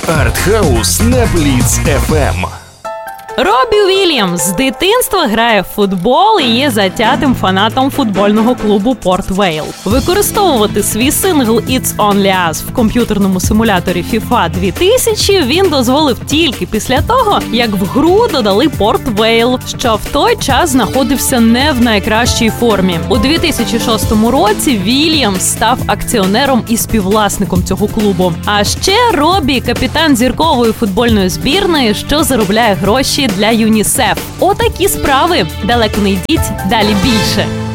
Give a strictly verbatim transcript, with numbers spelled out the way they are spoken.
Артхаус на Бліц еф ем. Робі Вільямс з дитинства грає в футбол і є затятим фанатом футбольного клубу Порт Вейл. Використовувати свій сингл «It's Only Us» в комп'ютерному симуляторі FIFA дві тисячі він дозволив тільки після того, як в гру додали Порт Вейл, що в той час знаходився не в найкращій формі. У дві тисячі шостому році Вільямс став акціонером і співвласником цього клубу. А ще Робі – капітан зіркової футбольної збірної, що заробляє гроші для ЮНІСЕФ. Отакі справи. Далеко не йдіть, далі більше.